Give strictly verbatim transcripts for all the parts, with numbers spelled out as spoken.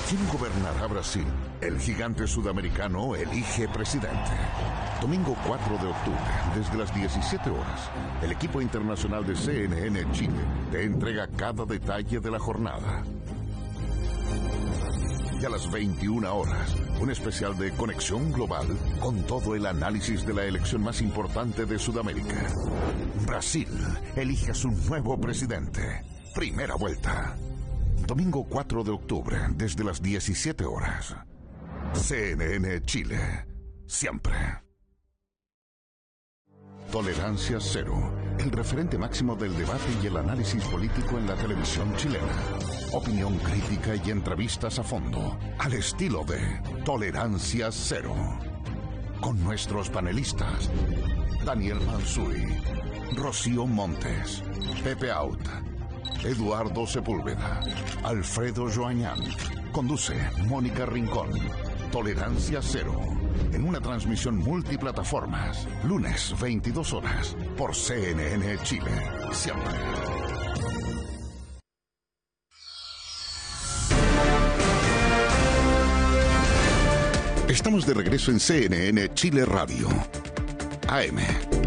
¿Quién gobernará Brasil? El gigante sudamericano elige presidente. Domingo cuatro de octubre, desde las diecisiete horas, el equipo internacional de C N N Chile te entrega cada detalle de la jornada. Y a las veintiuna horas, un especial de Conexión Global con todo el análisis de la elección más importante de Sudamérica. Brasil elige a su nuevo presidente. Primera vuelta. Domingo cuatro de octubre, desde las diecisiete horas. C N N Chile. Siempre. Tolerancia Cero, el referente máximo del debate y el análisis político en la televisión chilena. Opinión crítica y entrevistas a fondo, al estilo de Tolerancia Cero. Con nuestros panelistas, Daniel Mansuy, Rocío Montes, Pepe Out, Eduardo Sepúlveda, Alfredo Joañán. Conduce Mónica Rincón. Tolerancia Cero, en una transmisión multiplataformas, lunes veintidós horas, por C N N Chile. Siempre. Estamos de regreso en C N N Chile Radio. A M.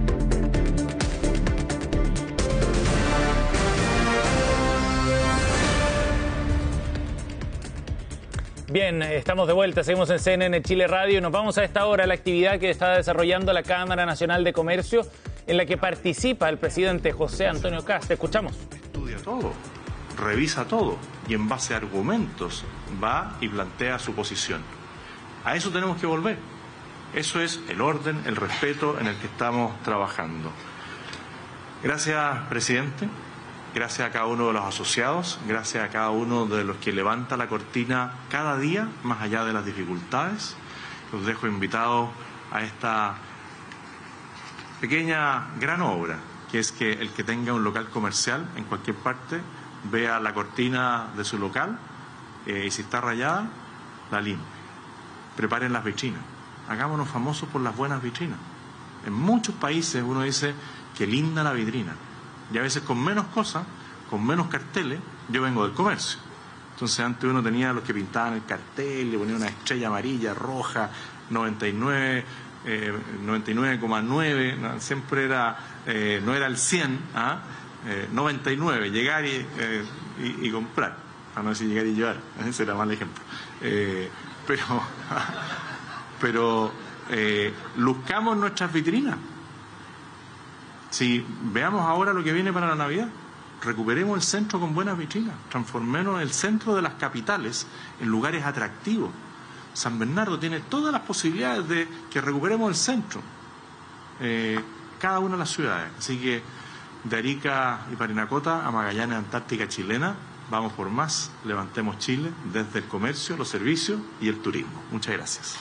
Bien, estamos de vuelta, seguimos en C N N Chile Radio y nos vamos a esta hora a la actividad que está desarrollando la Cámara Nacional de Comercio, en la que participa el presidente José Antonio Kast. Escuchamos. Estudia todo, revisa todo y en base a argumentos va y plantea su posición. A eso tenemos que volver. Eso es el orden, el respeto en el que estamos trabajando. Gracias, presidente. Gracias a cada uno de los asociados, gracias a cada uno de los que levanta la cortina cada día, más allá de las dificultades. Los dejo invitados a esta pequeña, gran obra, que es que el que tenga un local comercial en cualquier parte, vea la cortina de su local eh, y si está rayada, la limpie. Preparen las vitrinas. Hagámonos famosos por las buenas vitrinas. En muchos países uno dice que linda la vitrina. Y a veces con menos cosas, con menos carteles, yo vengo del comercio. Entonces antes uno tenía los que pintaban el cartel, le ponían una estrella amarilla, roja, noventa y nueve, eh, noventa y nueve coma nueve, ¿no? Siempre era, eh, no era el cien, ¿ah? eh, noventa y nueve, llegar y, eh, y, y comprar, a no decir llegar y llevar, ese era mal ejemplo. Eh, pero pero eh, luzcamos nuestras vitrinas. Si veamos ahora lo que viene para la Navidad, recuperemos el centro con buenas vitrinas, transformemos el centro de las capitales en lugares atractivos. San Bernardo tiene todas las posibilidades de que recuperemos el centro, eh, cada una de las ciudades. Así que de Arica y Parinacota a Magallanes, Antártica chilena, vamos por más, levantemos Chile desde el comercio, los servicios y el turismo. Muchas gracias.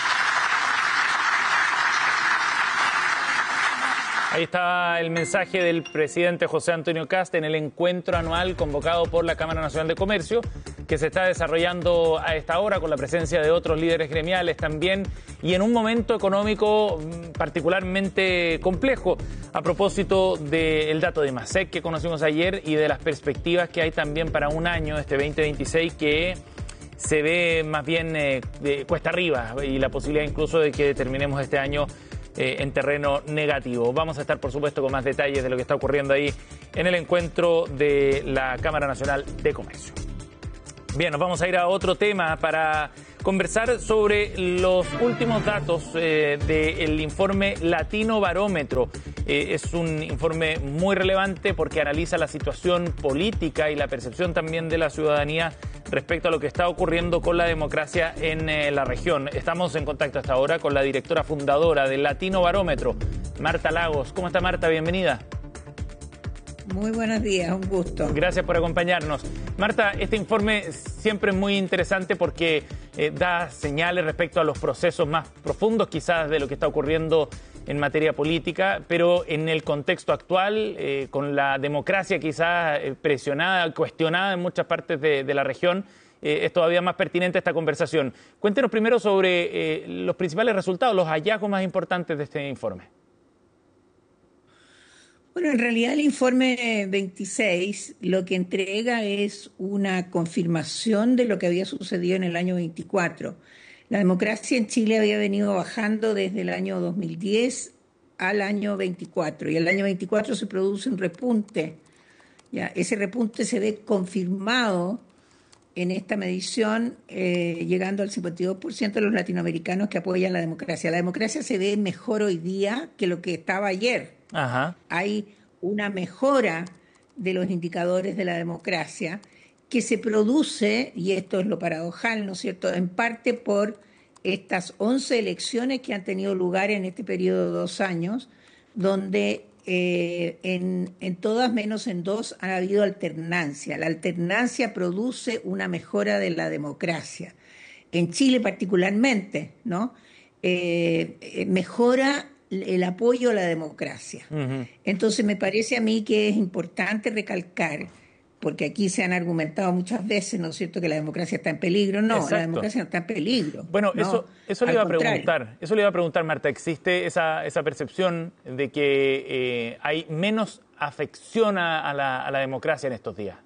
Ahí está el mensaje del presidente José Antonio Kast en el encuentro anual convocado por la Cámara Nacional de Comercio, que se está desarrollando a esta hora con la presencia de otros líderes gremiales también y en un momento económico particularmente complejo, a propósito del dato de IMASEC que conocimos ayer y de las perspectivas que hay también para un año, este veinte veintiséis, que se ve más bien eh, de cuesta arriba y la posibilidad incluso de que terminemos este año Eh, en terreno negativo. Vamos a estar, por supuesto, con más detalles de lo que está ocurriendo ahí en el encuentro de la Cámara Nacional de Comercio. Bien, nos vamos a ir a otro tema para conversar sobre los últimos datos eh, del informe Latino Barómetro. Eh, es un informe muy relevante porque analiza la situación política y la percepción también de la ciudadanía respecto a lo que está ocurriendo con la democracia en eh, la región. Estamos en contacto hasta ahora con la directora fundadora del Latino Barómetro, Marta Lagos. ¿Cómo está, Marta? Bienvenida. Muy buenos días, un gusto. Gracias por acompañarnos. Marta, este informe siempre es muy interesante porque eh, da señales respecto a los procesos más profundos quizás de lo que está ocurriendo en materia política, pero en el contexto actual, eh, con la democracia quizás eh, presionada, cuestionada en muchas partes de, de la región, eh, es todavía más pertinente esta conversación. Cuéntenos primero sobre eh, los principales resultados, los hallazgos más importantes de este informe. Bueno, en realidad el informe veintiséis lo que entrega es una confirmación de lo que había sucedido en el año veinticuatro. La democracia en Chile había venido bajando desde el año dos mil diez al año veinticuatro, y el año veinticuatro se produce un repunte. Ya, ese repunte se ve confirmado en esta medición, eh, llegando al cincuenta y dos por ciento de los latinoamericanos que apoyan la democracia. La democracia se ve mejor hoy día que lo que estaba ayer. Ajá. Hay una mejora de los indicadores de la democracia que se produce, y esto es lo paradojal, ¿no es cierto?, en parte por estas once elecciones que han tenido lugar en este periodo de dos años, donde eh, en, en todas menos en dos ha habido alternancia. La alternancia produce una mejora de la democracia. En Chile particularmente, ¿no? Eh, eh, mejora el apoyo a la democracia. Uh-huh. Entonces me parece a mí que es importante recalcar, porque aquí se han argumentado muchas veces, ¿no es cierto?, que la democracia está en peligro. No, Exacto. La democracia no está en peligro. Bueno, no, eso, eso le iba a preguntar. Eso le iba a preguntar, Marta. ¿Existe esa, esa percepción de que eh, hay menos afección a, a, la, a la democracia en estos días?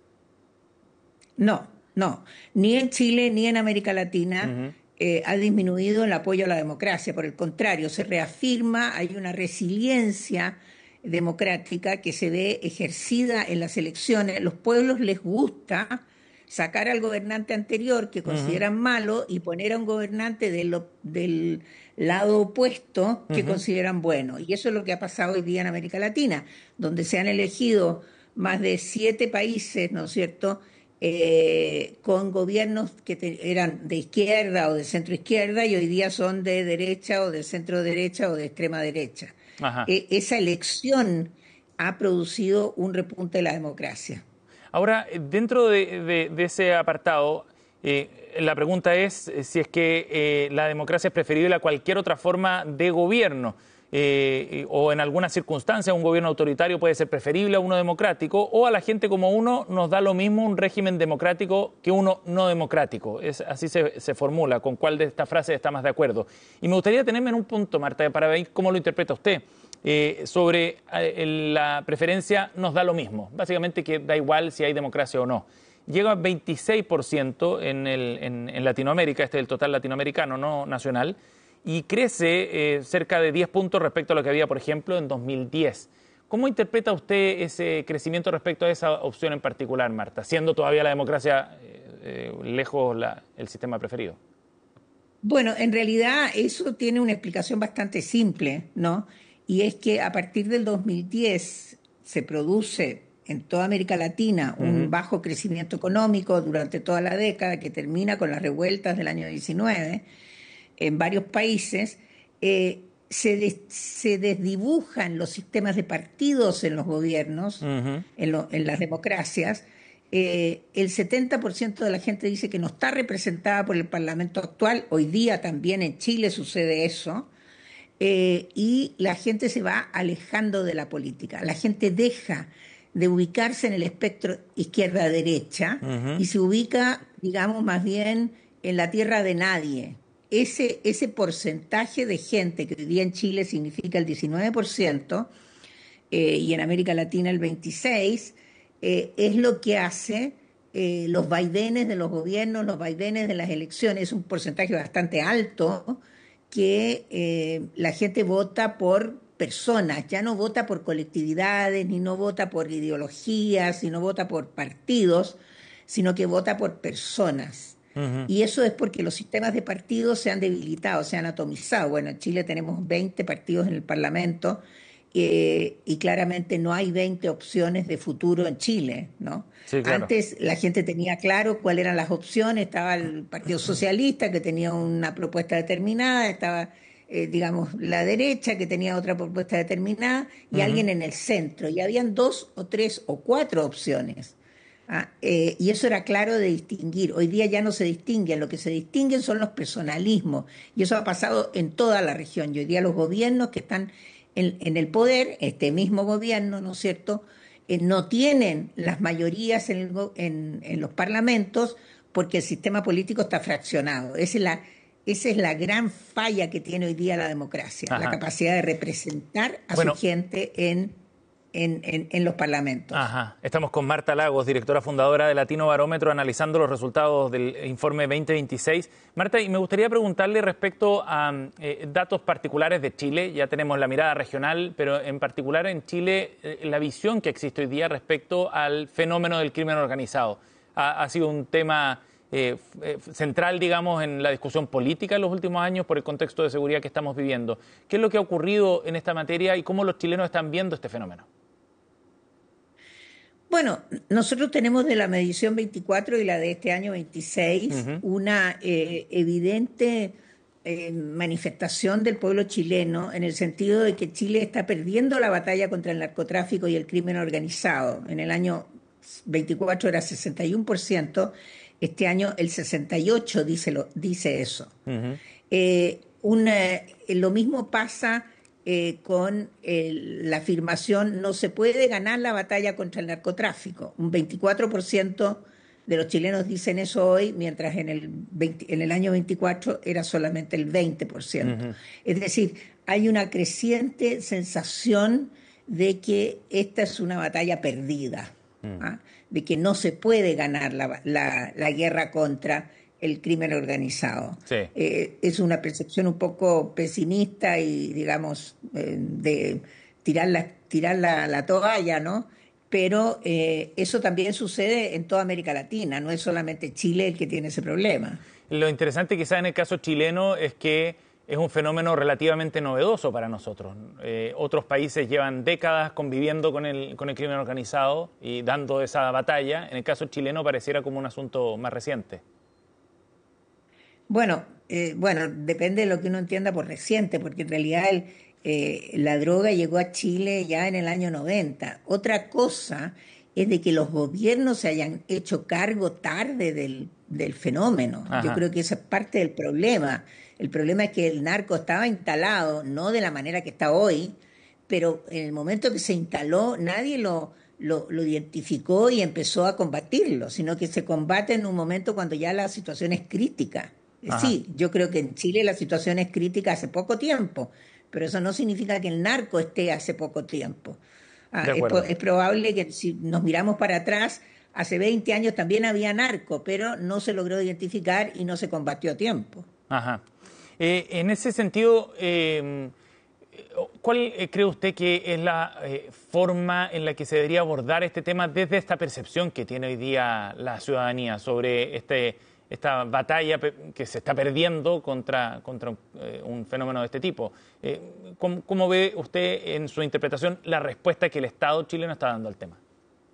No, no. Ni en Chile ni en América Latina uh-huh. eh, ha disminuido el apoyo a la democracia. Por el contrario, se reafirma, hay una resiliencia democrática que se ve ejercida en las elecciones. Los pueblos les gusta sacar al gobernante anterior que consideran uh-huh. malo y poner a un gobernante de lo, del lado opuesto que uh-huh. consideran bueno. Y eso es lo que ha pasado hoy día en América Latina, donde se han elegido más de siete países, ¿no es cierto?, eh, con gobiernos que te, eran de izquierda o de centro izquierda, y hoy día son de derecha o de centro derecha o de extrema derecha. Eh, esa elección ha producido un repunte de la democracia. Ahora, dentro de, de, de ese apartado, eh, la pregunta es si es que eh, la democracia es preferible a cualquier otra forma de gobierno, eh, o en algunas circunstancias un gobierno autoritario puede ser preferible a uno democrático, o a la gente como uno nos da lo mismo un régimen democrático que uno no democrático. Es, así se, se formula, con cuál de estas frases está más de acuerdo. Y me gustaría tenerme en un punto, Marta, para ver cómo lo interpreta usted, eh, sobre eh, la preferencia nos da lo mismo. Básicamente que da igual si hay democracia o no. Llega a veintiséis por ciento en, el, en, en Latinoamérica, este es el total latinoamericano, no nacional, y crece eh, cerca de diez puntos respecto a lo que había, por ejemplo, en dos mil diez. ¿Cómo interpreta usted ese crecimiento respecto a esa opción en particular, Marta, siendo todavía la democracia eh, eh, lejos la, el sistema preferido? Bueno, en realidad eso tiene una explicación bastante simple, ¿no? Y es que a partir del dos mil diez se produce en toda América Latina un uh-huh. bajo crecimiento económico durante toda la década, que termina con las revueltas del año diecinueve, en varios países. eh, se, des, se desdibujan los sistemas de partidos en los gobiernos, uh-huh. en, lo, en las democracias. Eh, el setenta por ciento de la gente dice que no está representada por el Parlamento actual. Hoy día también en Chile sucede eso. Eh, y la gente se va alejando de la política. La gente deja de ubicarse en el espectro izquierda-derecha uh-huh. y se ubica, digamos, más bien en la tierra de nadie. Ese, ese porcentaje de gente que hoy día en Chile significa el diecinueve por ciento eh, y en América Latina el veintiséis por ciento, eh, es lo que hace eh, los vaivenes de los gobiernos, los vaivenes de las elecciones. Es un porcentaje bastante alto que eh, la gente vota por personas, ya no vota por colectividades, ni no vota por ideologías, ni no vota por partidos, sino que vota por personas. Uh-huh. Y eso es porque los sistemas de partidos se han debilitado, se han atomizado. Bueno, en Chile tenemos veinte partidos en el Parlamento eh, y claramente no hay veinte opciones de futuro en Chile, ¿no? Sí, claro. Antes la gente tenía claro cuáles eran las opciones. Estaba el Partido Socialista, que tenía una propuesta determinada, estaba, eh, digamos, la derecha, que tenía otra propuesta determinada, y uh-huh. alguien en el centro. Y habían dos o tres o cuatro opciones. Ah, eh, y eso era claro de distinguir. Hoy día ya no se distinguen, lo que se distinguen son los personalismos, y eso ha pasado en toda la región. Y hoy día los gobiernos que están en, en el poder, este mismo gobierno, ¿no es cierto?, eh, no tienen las mayorías en, el, en, en los parlamentos porque el sistema político está fraccionado. Esa es la, esa es la gran falla que tiene hoy día la democracia, Ajá. la capacidad de representar a bueno. su gente en en, en, en los parlamentos. Ajá. Estamos con Marta Lagos, directora fundadora de Latino Barómetro, analizando los resultados del informe veinte veintiséis. Marta, y me gustaría preguntarle respecto a eh, datos particulares de Chile. Ya tenemos la mirada regional, pero en particular en Chile, eh, la visión que existe hoy día respecto al fenómeno del crimen organizado. Ha, ha sido un tema eh, eh, central, digamos, en la discusión política en los últimos años por el contexto de seguridad que estamos viviendo. ¿Qué es lo que ha ocurrido en esta materia y cómo los chilenos están viendo este fenómeno? Bueno, nosotros tenemos de la medición veinticuatro y la de este año veintiséis uh-huh. una eh, evidente eh, manifestación del pueblo chileno en el sentido de que Chile está perdiendo la batalla contra el narcotráfico y el crimen organizado. En el año veinticuatro era sesenta y uno por ciento, este año el sesenta y ocho por ciento dice, lo, dice eso. Uh-huh. eh, una, lo mismo pasa... Eh, con el, la afirmación no se puede ganar la batalla contra el narcotráfico. Un veinticuatro por ciento de los chilenos dicen eso hoy, mientras en el, veinte, en el año veinticuatro era solamente el veinte por ciento. Uh-huh. Es decir, hay una creciente sensación de que esta es una batalla perdida, uh-huh. ¿ah? de que no se puede ganar la, la, la guerra contra el crimen organizado. Sí. Eh, es una percepción un poco pesimista y, digamos, eh, de tirar la, tirar la, la toalla, ¿no? Pero eh, eso también sucede en toda América Latina, no es solamente Chile el que tiene ese problema. Lo interesante quizá en el caso chileno es que es un fenómeno relativamente novedoso para nosotros. Eh, otros países llevan décadas conviviendo con el, con el crimen organizado y dando esa batalla. En el caso chileno pareciera como un asunto más reciente. Bueno, eh, bueno, depende de lo que uno entienda por reciente, porque en realidad el, eh, la droga llegó a Chile ya en el año noventa. Otra cosa es de que los gobiernos se hayan hecho cargo tarde del, del fenómeno. Ajá. Yo creo que esa es parte del problema. El problema es que el narco estaba instalado, no de la manera que está hoy, pero en el momento que se instaló nadie lo... Lo, lo identificó y empezó a combatirlo, sino que se combate en un momento cuando ya la situación es crítica. Ajá. Sí, yo creo que en Chile la situación es crítica hace poco tiempo, pero eso no significa que el narco esté hace poco tiempo. Ah, es, es probable que si nos miramos para atrás, hace veinte años también había narco, pero no se logró identificar y no se combatió a tiempo. Ajá. Eh, en ese sentido... Eh... ¿Cuál eh, cree usted que es la eh, forma en la que se debería abordar este tema desde esta percepción que tiene hoy día la ciudadanía sobre este, esta batalla que se está perdiendo contra, contra eh, un fenómeno de este tipo? Eh, ¿cómo, ¿Cómo ve usted en su interpretación la respuesta que el Estado chileno está dando al tema?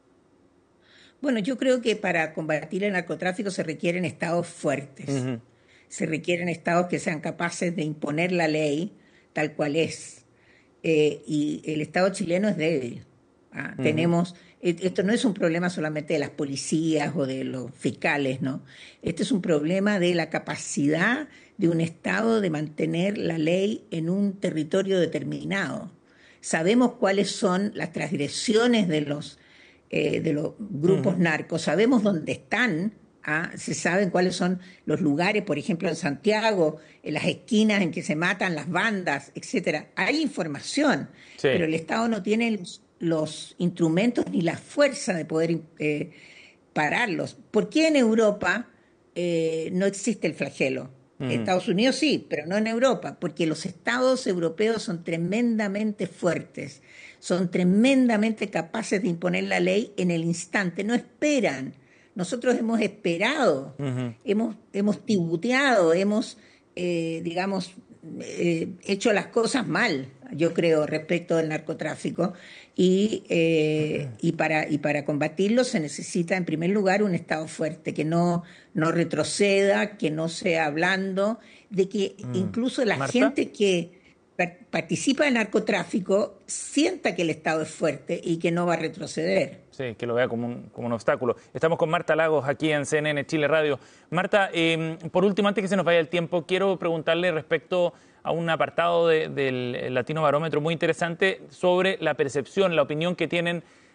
Bueno, yo creo que para combatir el narcotráfico se requieren estados fuertes. Uh-huh. Se requieren estados que sean capaces de imponer la ley tal cual es. Eh, y el Estado chileno es débil. ¿ah? Uh-huh. Tenemos, esto no es un problema solamente de las policías o de los fiscales, ¿no? Este es un problema de la capacidad de un Estado de mantener la ley en un territorio determinado. Sabemos cuáles son las transgresiones de los, eh, de los grupos uh-huh. narcos, sabemos dónde están. ¿Ah? Se saben cuáles son los lugares, por ejemplo, en Santiago, en las esquinas en que se matan las bandas, etcétera. Hay información, sí. pero el Estado no tiene los, los instrumentos ni la fuerza de poder eh, pararlos. ¿Por qué en Europa eh, no existe el flagelo? Mm. En Estados Unidos sí, pero no en Europa, porque los estados europeos son tremendamente fuertes, son tremendamente capaces de imponer la ley en el instante, no esperan. Nosotros hemos esperado, uh-huh. hemos, hemos tibuteado, hemos, eh, digamos, eh, hecho las cosas mal, yo creo, respecto del narcotráfico. Y, eh, uh-huh. y, para, y para combatirlo se necesita, en primer lugar, un Estado fuerte, que no, no retroceda, que no sea blando, de que uh-huh. incluso la ¿Marta? gente que participa del narcotráfico sienta que el Estado es fuerte y que no va a retroceder. Sí, que lo vea como un, como un obstáculo. Estamos con Marta Lagos aquí en C N N Chile Radio. Marta, eh, por último, antes que se nos vaya el tiempo, quiero preguntarle respecto a un apartado de, del Latino Barómetro muy interesante sobre la percepción, la opinión que tienen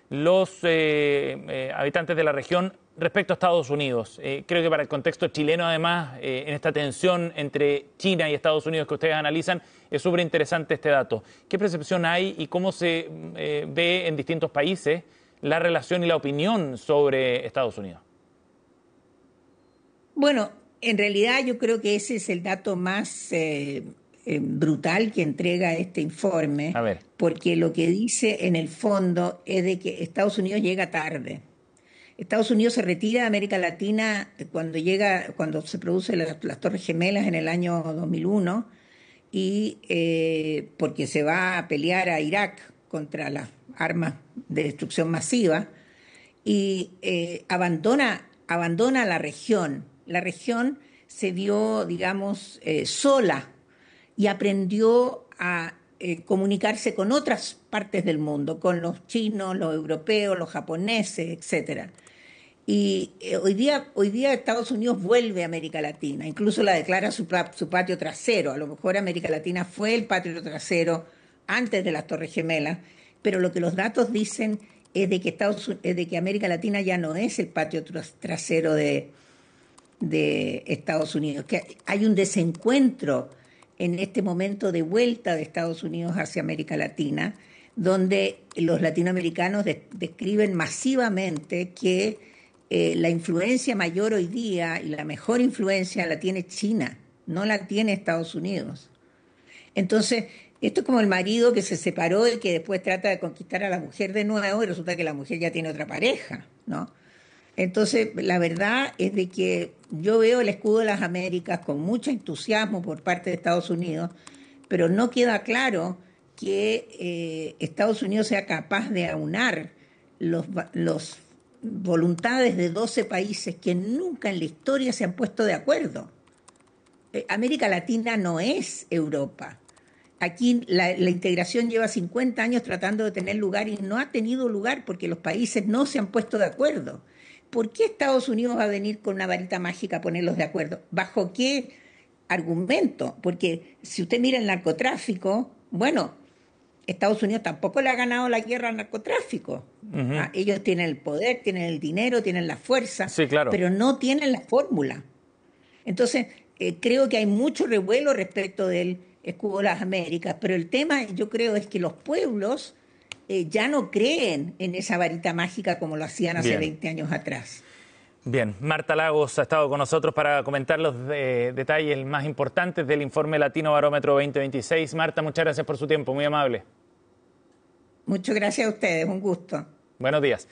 los eh, eh, habitantes de la región respecto a Estados Unidos. Eh, creo que para el contexto chileno, además, eh, en esta tensión entre China y Estados Unidos que ustedes analizan, es súper interesante este dato. ¿Qué percepción hay y cómo se eh, ve en distintos países la relación y la opinión sobre Estados Unidos? Bueno, en realidad yo creo que ese es el dato más eh, eh, brutal que entrega este informe, A ver. porque lo que dice en el fondo es de que Estados Unidos llega tarde. Estados Unidos se retira de América Latina cuando llega, cuando se producen las, las Torres Gemelas en el año dos mil uno, y eh, porque se va a pelear a Irak contra las armas de destrucción masiva, y eh, abandona, abandona la región. La región se vio, digamos, eh, sola y aprendió a eh, comunicarse con otras partes del mundo, con los chinos, los europeos, los japoneses, etcétera. Y eh, hoy día, hoy día Estados Unidos vuelve a América Latina, incluso la declara su, su patio trasero. A lo mejor América Latina fue el patio trasero antes de las Torres Gemelas, pero lo que los datos dicen es de que, Estados, es de que América Latina ya no es el patio trasero de, de Estados Unidos, que hay un desencuentro en este momento de vuelta de Estados Unidos hacia América Latina, donde los latinoamericanos de, describen masivamente que eh, la influencia mayor hoy día y la mejor influencia la tiene China, no la tiene Estados Unidos. Entonces, esto es como el marido que se separó y que después trata de conquistar a la mujer de nuevo y resulta que la mujer ya tiene otra pareja, ¿no? Entonces, la verdad es de que yo veo el escudo de las Américas con mucho entusiasmo por parte de Estados Unidos, pero no queda claro que eh, Estados Unidos sea capaz de aunar los, los voluntades de doce países que nunca en la historia se han puesto de acuerdo. Eh, América Latina no es Europa. Aquí la, la integración lleva cincuenta años tratando de tener lugar y no ha tenido lugar porque los países no se han puesto de acuerdo. ¿Por qué Estados Unidos va a venir con una varita mágica a ponerlos de acuerdo? ¿Bajo qué argumento? Porque si usted mira el narcotráfico, bueno, Estados Unidos tampoco le ha ganado la guerra al narcotráfico. Uh-huh. ¿Ah? Ellos tienen el poder, tienen el dinero, tienen la fuerza, sí, claro, pero no tienen la fórmula. Entonces, eh, creo que hay mucho revuelo respecto del escudo de las Américas, pero el tema, yo creo, es que los pueblos Eh, ya no creen en esa varita mágica como lo hacían hace Bien. veinte años atrás. Bien, Marta Lagos ha estado con nosotros para comentar los de, detalles más importantes del informe Latino Barómetro veinte veintiséis. Marta, muchas gracias por su tiempo, muy amable. Muchas gracias a ustedes, un gusto. Buenos días.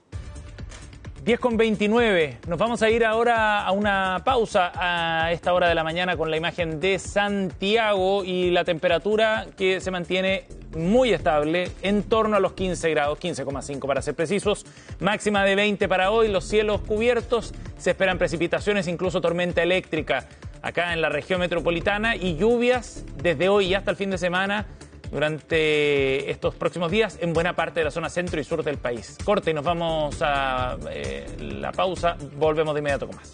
diez con veintinueve, nos vamos a ir ahora a una pausa a esta hora de la mañana con la imagen de Santiago y la temperatura que se mantiene muy estable, en torno a los quince grados, quince coma cinco para ser precisos, máxima de veinte para hoy, los cielos cubiertos, se esperan precipitaciones, incluso tormenta eléctrica acá en la región metropolitana y lluvias desde hoy y hasta el fin de semana durante estos próximos días en buena parte de la zona centro y sur del país. Corte y nos vamos a eh, la pausa, volvemos de inmediato con más.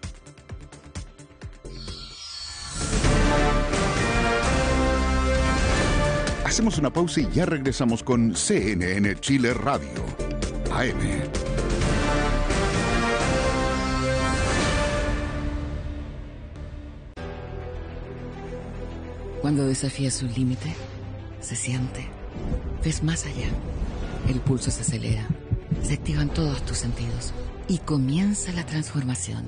Hacemos una pausa y ya regresamos con C N N Chile Radio, A M. Cuando desafías un límite, se siente. Ves más allá. El pulso se acelera. Se activan todos tus sentidos. Y comienza la transformación.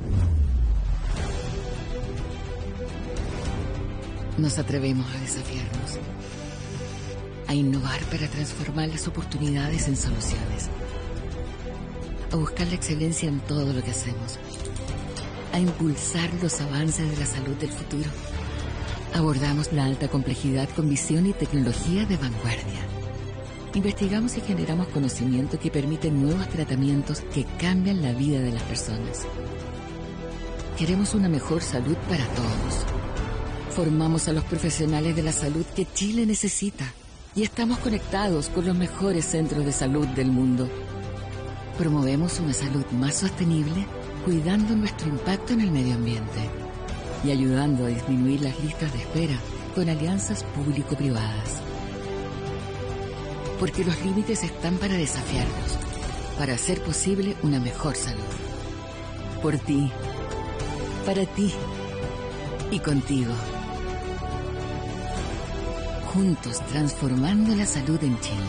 Nos atrevemos a desafiarnos. A innovar para transformar las oportunidades en soluciones. A buscar la excelencia en todo lo que hacemos. A impulsar los avances de la salud del futuro. Abordamos la alta complejidad con visión y tecnología de vanguardia. Investigamos y generamos conocimiento que permite nuevos tratamientos que cambian la vida de las personas. Queremos una mejor salud para todos. Formamos a los profesionales de la salud que Chile necesita y estamos conectados con los mejores centros de salud del mundo. Promovemos una salud más sostenible, cuidando nuestro impacto en el medio ambiente y ayudando a disminuir las listas de espera con alianzas público-privadas. Porque los límites están para desafiarnos, para hacer posible una mejor salud. Por ti, para ti y contigo. Juntos transformando la salud en Chile.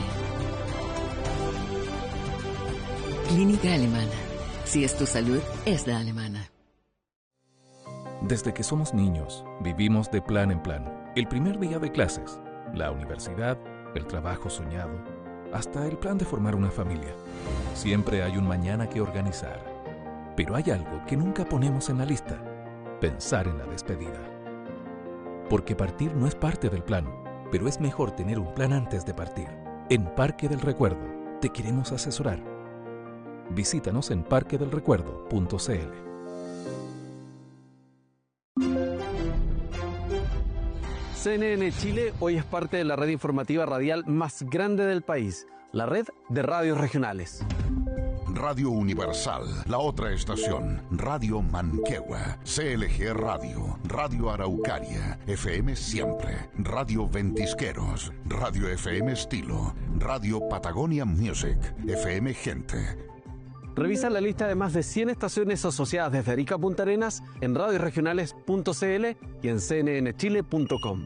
Clínica Alemana. Si es tu salud, es la alemana. Desde que somos niños, vivimos de plan en plan. El primer día de clases, la universidad, el trabajo soñado, hasta el plan de formar una familia. Siempre hay un mañana que organizar. Pero hay algo que nunca ponemos en la lista: pensar en la despedida. Porque partir no es parte del plan, pero es mejor tener un plan antes de partir. En Parque del Recuerdo te queremos asesorar. Visítanos en parque del recuerdo punto c l. C N N Chile hoy es parte de la red informativa radial más grande del país, la red de radios regionales. Radio Universal, la otra estación, Radio Manquehue, C L G Radio, Radio Araucaria, F M Siempre, Radio Ventisqueros, Radio F M Estilo, Radio Patagonia Music, F M Gente. Revisa la lista de más de cien estaciones asociadas desde Arica a Punta Arenas en radios regionales punto c l y en c n n chile punto com.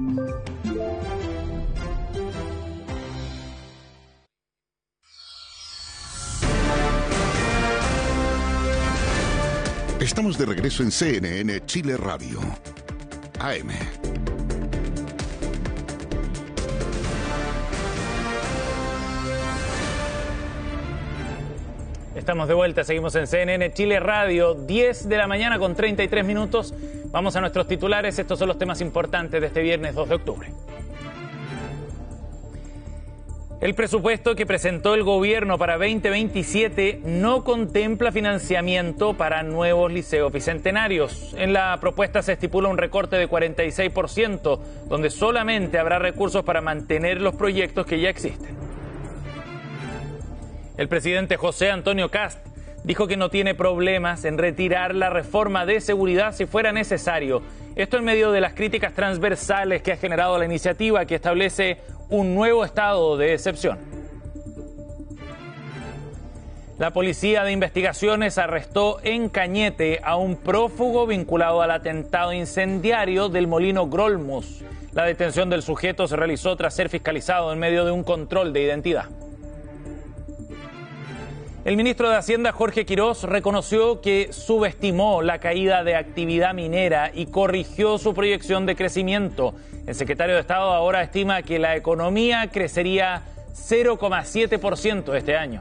Estamos de regreso en C N N Chile Radio, A M. Estamos de vuelta, seguimos en C N N Chile Radio, diez de la mañana con treinta y tres minutos. Vamos a nuestros titulares, estos son los temas importantes de este viernes dos de octubre. El presupuesto que presentó el gobierno para veinte veintisiete no contempla financiamiento para nuevos liceos bicentenarios. En la propuesta se estipula un recorte de cuarenta y seis por ciento, donde solamente habrá recursos para mantener los proyectos que ya existen. El presidente José Antonio Kast dijo que no tiene problemas en retirar la reforma de seguridad si fuera necesario. Esto en medio de las críticas transversales que ha generado la iniciativa que establece un nuevo estado de excepción. La Policía de Investigaciones arrestó en Cañete a un prófugo vinculado al atentado incendiario del Molino Grolmus. La detención del sujeto se realizó tras ser fiscalizado en medio de un control de identidad. El ministro de Hacienda, Jorge Quirós, reconoció que subestimó la caída de actividad minera y corrigió su proyección de crecimiento. El secretario de Estado ahora estima que la economía crecería cero coma siete por ciento este año.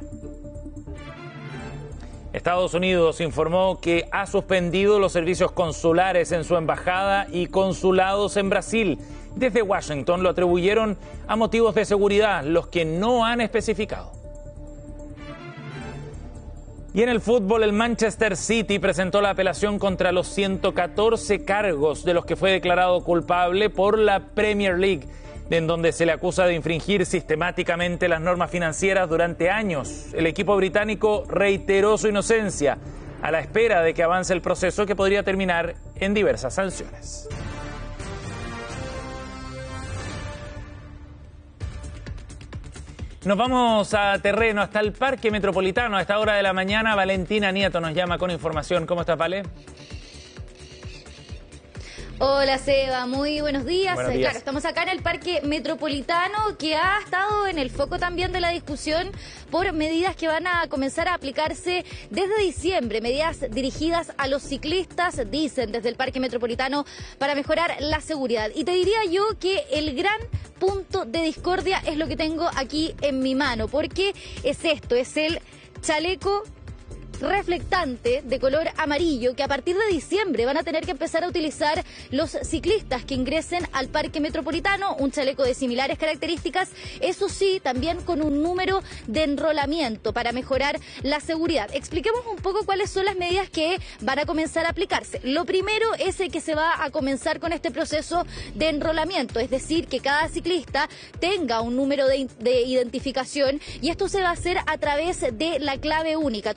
Estados Unidos informó que ha suspendido los servicios consulares en su embajada y consulados en Brasil. Desde Washington lo atribuyeron a motivos de seguridad, los que no han especificado. Y en el fútbol, el Manchester City presentó la apelación contra los ciento catorce cargos de los que fue declarado culpable por la Premier League, en donde se le acusa de infringir sistemáticamente las normas financieras durante años. El equipo británico reiteró su inocencia, a la espera de que avance el proceso que podría terminar en diversas sanciones. Nos vamos a terreno, hasta el Parque Metropolitano. A esta hora de la mañana, Valentina Nieto nos llama con información. ¿Cómo estás, Vale? Hola, Seba, muy buenos días. Buenos días. Claro, estamos acá en el Parque Metropolitano, que ha estado en el foco también de la discusión por medidas que van a comenzar a aplicarse desde diciembre, medidas dirigidas a los ciclistas, dicen desde el Parque Metropolitano, para mejorar la seguridad. Y te diría yo que el gran punto de discordia es lo que tengo aquí en mi mano, porque es esto, es el chaleco reflectante de color amarillo que a partir de diciembre van a tener que empezar a utilizar los ciclistas que ingresen al Parque Metropolitano, un chaleco de similares características, eso sí, también con un número de enrolamiento para mejorar la seguridad. Expliquemos un poco cuáles son las medidas que van a comenzar a aplicarse. Lo primero es el que se va a comenzar con este proceso de enrolamiento, es decir, que cada ciclista tenga un número de, de identificación, y esto se va a hacer a través de la clave única. Todavía no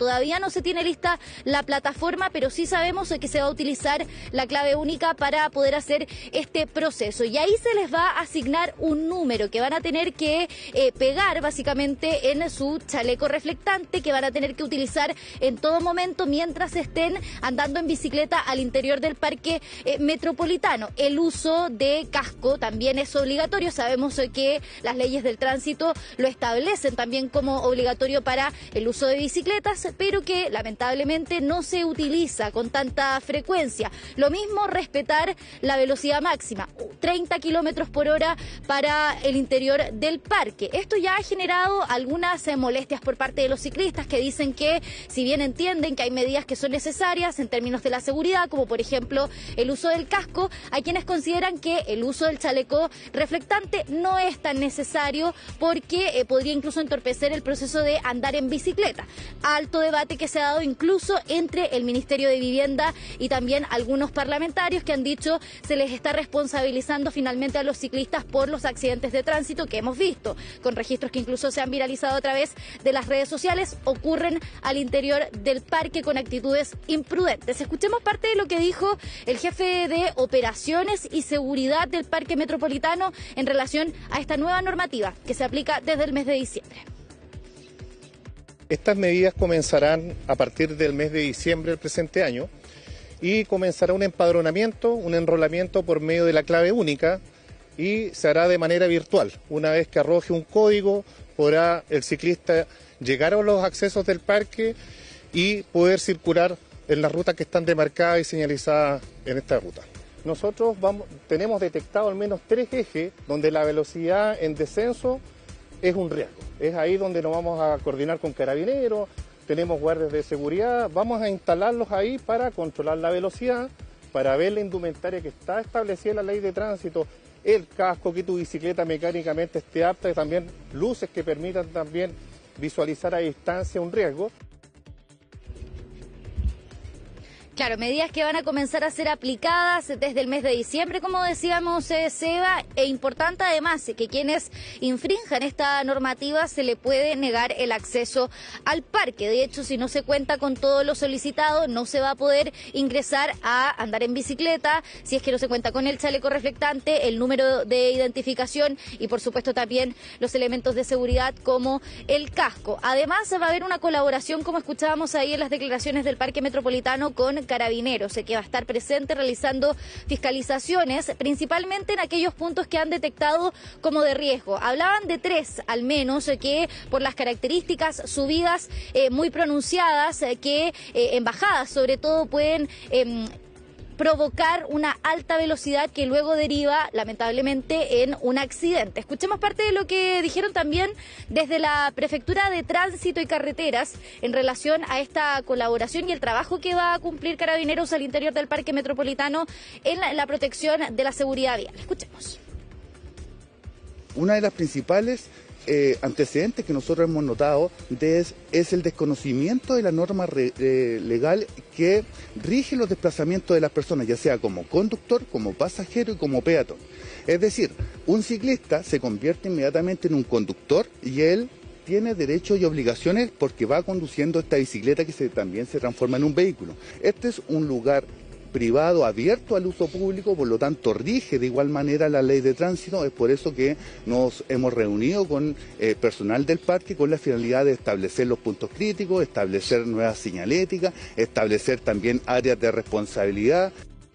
no se tiene lista la plataforma, pero sí sabemos que se va a utilizar la clave única para poder hacer este proceso. Y ahí se les va a asignar un número que van a tener que eh, pegar básicamente en su chaleco reflectante, que van a tener que utilizar en todo momento mientras estén andando en bicicleta al interior del parque eh, metropolitano. El uso de casco también es obligatorio. Sabemos eh, que las leyes del tránsito lo establecen también como obligatorio para el uso de bicicletas, pero que lamentablemente no se utiliza con tanta frecuencia. Lo mismo, respetar la velocidad máxima, treinta kilómetros por hora para el interior del parque. Esto ya ha generado algunas eh, molestias por parte de los ciclistas, que dicen que, si bien entienden que hay medidas que son necesarias en términos de la seguridad, como por ejemplo el uso del casco, hay quienes consideran que el uso del chaleco reflectante no es tan necesario porque eh, podría incluso entorpecer el proceso de andar en bicicleta. Alto debate que se ha dado incluso entre el Ministerio de Vivienda y también algunos parlamentarios, que han dicho se les está responsabilizando finalmente a los ciclistas por los accidentes de tránsito que hemos visto, con registros que incluso se han viralizado a través de las redes sociales, ocurren al interior del parque con actitudes imprudentes. Escuchemos parte de lo que dijo el jefe de operaciones y seguridad del parque metropolitano en relación a esta nueva normativa que se aplica desde el mes de diciembre. Estas medidas comenzarán a partir del mes de diciembre del presente año y comenzará un empadronamiento, un enrolamiento por medio de la clave única, y se hará de manera virtual. Una vez que arroje un código, podrá el ciclista llegar a los accesos del parque y poder circular en las rutas que están demarcadas y señalizadas en esta ruta. Nosotros vamos, tenemos detectado al menos tres ejes donde la velocidad en descenso es un riesgo. Es ahí donde nos vamos a coordinar con carabineros, tenemos guardias de seguridad, vamos a instalarlos ahí para controlar la velocidad, para ver la indumentaria que está establecida en la ley de tránsito, el casco, que tu bicicleta mecánicamente esté apta, y también luces que permitan también visualizar a distancia un riesgo. Claro, medidas que van a comenzar a ser aplicadas desde el mes de diciembre, como decíamos, eh, Seba, e importante además que quienes infrinjan esta normativa se le puede negar el acceso al parque. De hecho, si no se cuenta con todo lo solicitado, no se va a poder ingresar a andar en bicicleta, si es que no se cuenta con el chaleco reflectante, el número de identificación y, por supuesto, también los elementos de seguridad como el casco. Además, va a haber una colaboración, como escuchábamos ahí en las declaraciones del Parque Metropolitano, con Carabineros, que va a estar presente realizando fiscalizaciones, principalmente en aquellos puntos que han detectado como de riesgo. Hablaban de tres, al menos, que por las características, subidas eh, muy pronunciadas, eh, que eh, en bajadas sobre todo pueden Eh, provocar una alta velocidad que luego deriva lamentablemente en un accidente. Escuchemos parte de lo que dijeron también desde la Prefectura de Tránsito y Carreteras en relación a esta colaboración y el trabajo que va a cumplir Carabineros al interior del Parque Metropolitano en la, en la protección de la seguridad vial. Escuchemos. Una de las principales Eh, antecedentes que nosotros hemos notado es, es el desconocimiento de la norma re, eh, legal que rige los desplazamientos de las personas, ya sea como conductor, como pasajero y como peatón. Es decir, un ciclista se convierte inmediatamente en un conductor y él tiene derechos y obligaciones porque va conduciendo esta bicicleta que se, también se transforma en un vehículo. Este es un lugar privado abierto al uso público, por lo tanto rige de igual manera la ley de tránsito. Es por eso que nos hemos reunido con eh, personal del parque con la finalidad de establecer los puntos críticos, establecer nuevas señaléticas, establecer también áreas de responsabilidad.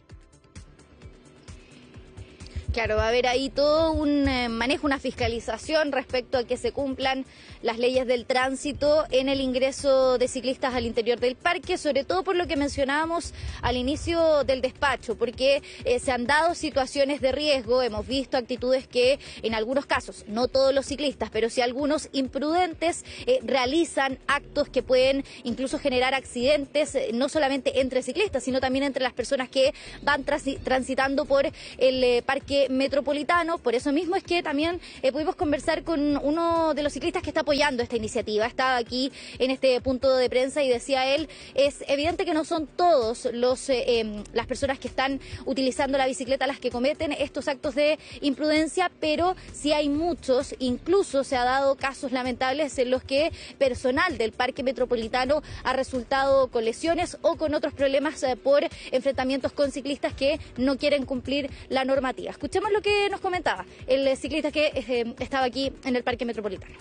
Claro, va a haber ahí todo un eh, manejo, una fiscalización respecto a que se cumplan las leyes del tránsito en el ingreso de ciclistas al interior del parque, sobre todo por lo que mencionábamos al inicio del despacho, porque eh, se han dado situaciones de riesgo, hemos visto actitudes que en algunos casos, no todos los ciclistas, pero sí algunos imprudentes, eh, realizan actos que pueden incluso generar accidentes, eh, no solamente entre ciclistas, sino también entre las personas que van transitando por el eh, parque Parque Metropolitano. Por eso mismo es que también eh, pudimos conversar con uno de los ciclistas que está apoyando esta iniciativa. Estaba aquí en este punto de prensa y decía él, es evidente que no son todos los eh, eh, las personas que están utilizando la bicicleta las que cometen estos actos de imprudencia, pero sí hay muchos, incluso se ha dado casos lamentables en los que personal del Parque Metropolitano ha resultado con lesiones o con otros problemas eh, por enfrentamientos con ciclistas que no quieren cumplir la normativa. Escuchemos lo que nos comentaba el ciclista que eh, estaba aquí en el Parque Metropolitano.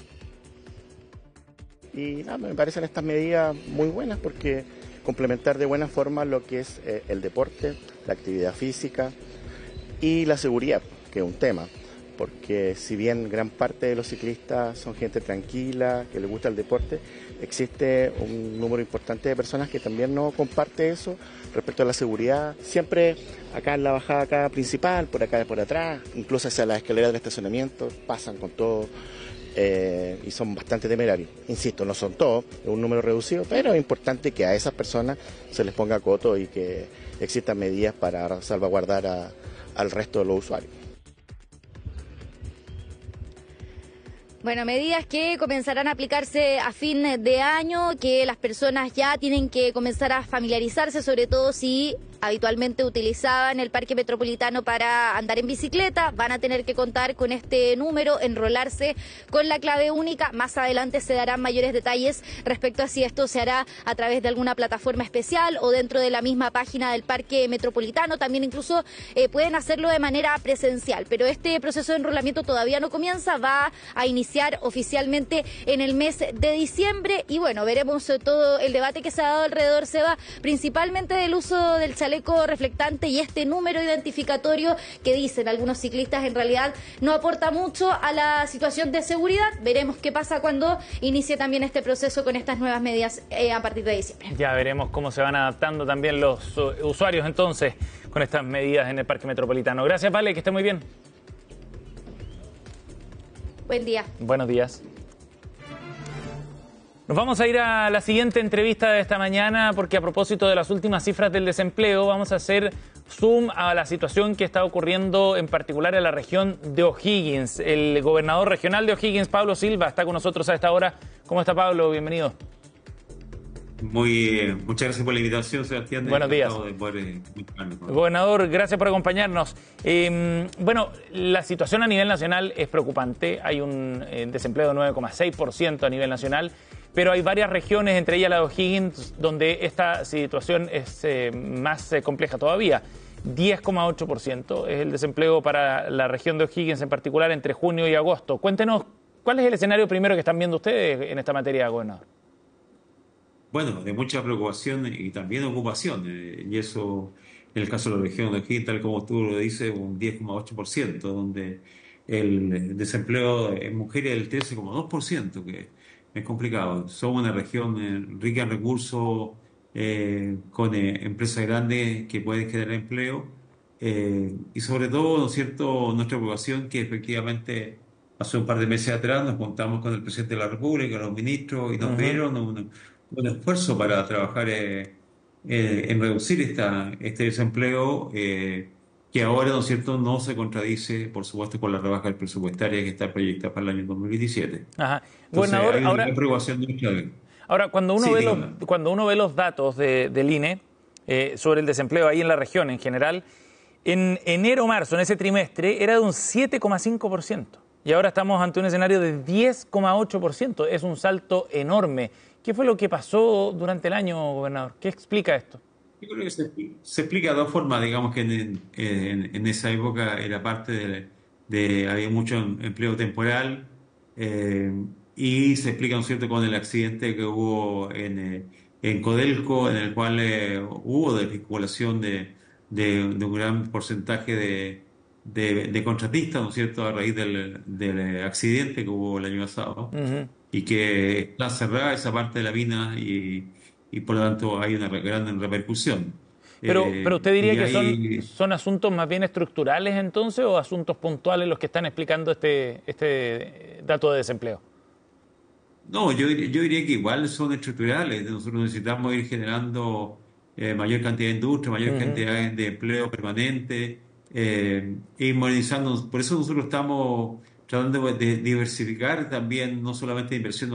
Y nada, me parecen estas medidas muy buenas porque complementar de buena forma lo que es eh, el deporte, la actividad física y la seguridad, que es un tema, porque si bien gran parte de los ciclistas son gente tranquila, que les gusta el deporte, existe un número importante de personas que también no comparte eso respecto a la seguridad. Siempre acá en la bajada acá principal, por acá y por atrás, incluso hacia las escaleras del estacionamiento, pasan con todo. Eh, y son bastante temerarios. Insisto, no son todos, es un número reducido, pero es importante que a esas personas se les ponga coto y que existan medidas para salvaguardar a, al resto de los usuarios. Bueno, medidas que comenzarán a aplicarse a fin de año, que las personas ya tienen que comenzar a familiarizarse, sobre todo si habitualmente utilizaban el Parque Metropolitano para andar en bicicleta, van a tener que contar con este número, enrolarse con la clave única. Más adelante se darán mayores detalles respecto a si esto se hará a través de alguna plataforma especial o dentro de la misma página del Parque Metropolitano. También incluso eh, pueden hacerlo de manera presencial, pero este proceso de enrolamiento todavía no comienza, va a iniciar oficialmente en el mes de diciembre y bueno, veremos todo el debate que se ha dado alrededor, Seba, principalmente del uso del chaleco reflectante y este número identificatorio que dicen algunos ciclistas en realidad no aporta mucho a la situación de seguridad. Veremos qué pasa cuando inicie también este proceso con estas nuevas medidas eh, a partir de diciembre. Ya veremos cómo se van adaptando también los uh, usuarios entonces con estas medidas en el Parque Metropolitano. Gracias, Vale, que esté muy bien. Buen día. Buenos días. Nos vamos a ir a la siguiente entrevista de esta mañana porque a propósito de las últimas cifras del desempleo vamos a hacer zoom a la situación que está ocurriendo en particular en la región de O'Higgins. El gobernador regional de O'Higgins, Pablo Silva, está con nosotros a esta hora. ¿Cómo está, Pablo? Bienvenido. Muy, eh, muchas gracias por la invitación, Sebastián. Buenos días. De poder, eh, Gobernador, gracias por acompañarnos. Eh, bueno, la situación a nivel nacional es preocupante. Hay un eh, desempleo de nueve coma seis por ciento a nivel nacional, pero hay varias regiones, entre ellas la de O'Higgins, donde esta situación es eh, más eh, compleja todavía. diez coma ocho por ciento es el desempleo para la región de O'Higgins en particular entre junio y agosto. Cuéntenos, ¿cuál es el escenario primero que están viendo ustedes en esta materia, gobernador? Bueno, de mucha preocupación y también ocupación, eh, y eso en el caso de la región de O'Higgins, tal como tú lo dices, un diez coma ocho por ciento, donde el desempleo en mujeres es del trece coma dos por ciento, que es complicado. Somos una región eh, rica en recursos, eh, con eh, empresas grandes que pueden generar empleo, eh, y sobre todo, ¿no es cierto?, nuestra preocupación que efectivamente hace un par de meses atrás nos juntamos con el presidente de la República, los ministros, y nos uh-huh. dieron un, un esfuerzo para trabajar eh, eh, en reducir esta, este desempleo, eh, que ahora, ¿no es cierto?, no se contradice, por supuesto, con la rebaja presupuestaria que está proyectada para el año dos mil diecisiete. Ajá. Entonces, Gobernador, hay ahora, una preocupación de mucha... ahora, cuando uno, sí, ve los, cuando uno ve los datos de, del I N E eh, sobre el desempleo ahí en la región en general, en enero-marzo, en ese trimestre, era de un siete coma cinco por ciento. Y ahora estamos ante un escenario de diez coma ocho por ciento. Es un salto enorme. ¿Qué fue lo que pasó durante el año, gobernador? ¿Qué explica esto? Yo creo que se, se explica de dos formas. Digamos que en, en, en esa época era parte de, de había mucho empleo temporal, eh, y se explica, ¿no es cierto?, con el accidente que hubo en, en Codelco, en el cual eh, hubo desvinculación de, de, de un gran porcentaje de, de, de contratistas, ¿no es cierto?, a raíz del, del accidente que hubo el año pasado, uh-huh. y que está cerrada esa parte de la mina y, y por lo tanto hay una gran repercusión. Pero, eh, pero usted diría que ahí... son, son asuntos más bien estructurales entonces o asuntos puntuales los que están explicando este, este dato de desempleo. No, yo, yo diría que igual son estructurales. Nosotros necesitamos ir generando eh, mayor cantidad de industria, mayor uh-huh. cantidad de empleo permanente, eh, ir modernizando. Por eso nosotros estamos tratando de diversificar también, no solamente inversión